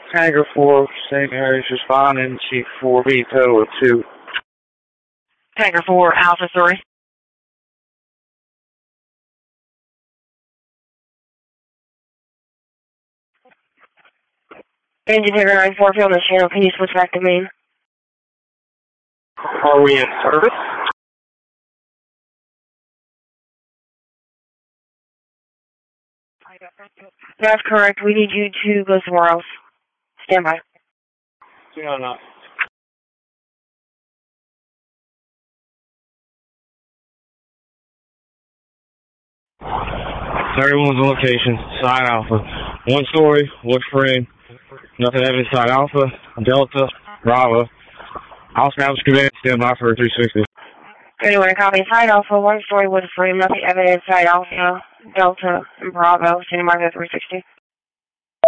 Tango 4, St. Mary's responding, Chief 4 Vito 2. Tango 4, Alpha 3. Engine Tiger 94, field and channel, can you switch back to main? Are we in service? That's correct. We need you to go somewhere else. Stand by. No. Everyone's on location. Side Alpha. One story. Wood frame. Nothing evidence. Side Alpha. Delta. Bravo. I'll establish command. Stand by for 360. Anyone copy? Side Alpha. One story wood frame. Nothing evidence. Side Alpha. Delta. And Bravo. Standing by for 360.